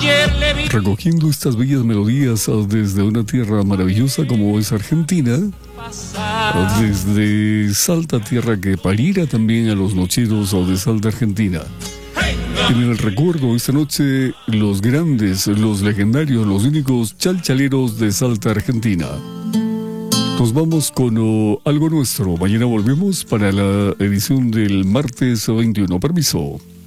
Recogiendo estas bellas melodías desde una tierra maravillosa como es Argentina, desde Salta, tierra que pariera también a los nocheros de Salta, Argentina. En el recuerdo esta noche, los grandes, los legendarios, los únicos chalchaleros de Salta, Argentina. Nos vamos con algo nuestro. Mañana volvemos para la edición del martes 21. Permiso.